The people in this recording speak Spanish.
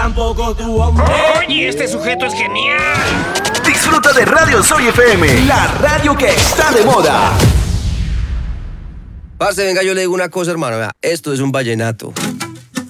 tampoco tu hombre. Oye, este sujeto es genial. Disfruta de Radio Soy FM, la radio que está de moda. Parce, venga, yo le digo una cosa, hermano. Vea, esto es un vallenato.